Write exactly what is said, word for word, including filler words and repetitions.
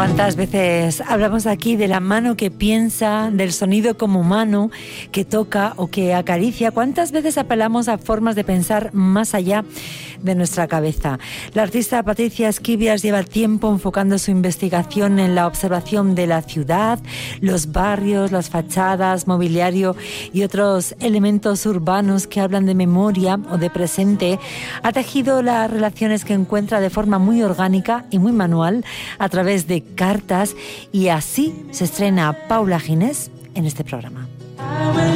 ¿Cuántas veces hablamos aquí de la mano que piensa, del sonido como mano que toca o que acaricia? ¿Cuántas veces apelamos a formas de pensar más allá de nuestra cabeza? La artista Patricia Esquivias lleva tiempo enfocando su investigación en la observación de la ciudad, los barrios, las fachadas, mobiliario y otros elementos urbanos que hablan de memoria o de presente. Ha tejido las relaciones que encuentra de forma muy orgánica y muy manual a través de cartas, y así se estrena Paula Ginés en este programa.